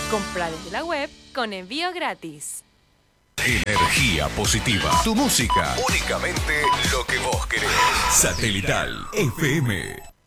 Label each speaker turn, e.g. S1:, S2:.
S1: Compra desde la web con envío gratis.
S2: Energía positiva. Tu música. Únicamente lo que vos querés. Satelital FM.